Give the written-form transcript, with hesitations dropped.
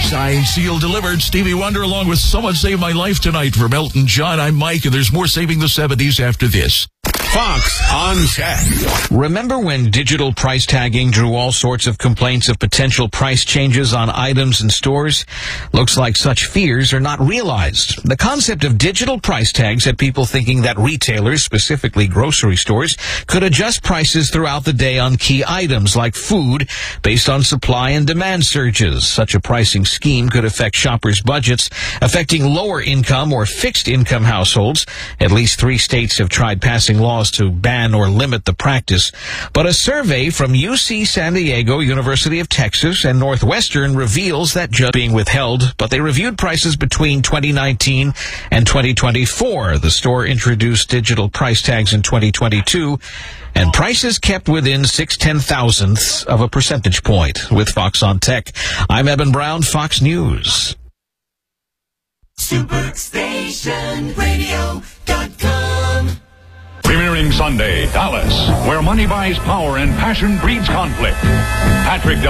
Fox, I seal delivered. Stevie Wonder along with Someone Saved My Life Tonight for Elton John. I'm Mike, and there's more Saving the 70s after this. Fox on Tech. Remember when digital price tagging drew all sorts of complaints of potential price changes on items in stores? Looks like such fears are not realized. The concept of digital price tags had people thinking that retailers, specifically grocery stores, could adjust prices throughout the day on key items like food based on supply and demand surges. Such a pricing scheme could affect shoppers' budgets, affecting lower income or fixed income households. At least 3 states have tried passing laws to ban or limit the practice. But a survey from UC San Diego, University of Texas, and Northwestern reveals that just being withheld, but they reviewed prices between 2019 and 2024. The store introduced digital price tags in 2022, and prices kept within 0.6 of a percentage point. With Fox on Tech, I'm Eben Brown, Fox News. SuperStationRadio.com. Premiering Sunday, Dallas, where money buys power and passion breeds conflict. Patrick